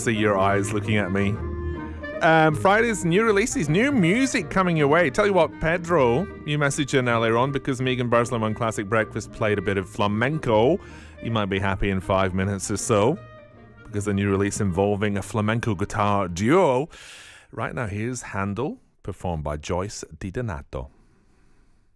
see your eyes looking at me. Friday's new releases, new music coming your way. Tell you what, Pedro, you messaged in earlier on because Megan Burslam on Classic Breakfast played a bit of flamenco. You might be happy in 5 minutes or so because the new release involving a flamenco guitar duo. Right now, here's Handel, performed by Joyce Di Donato.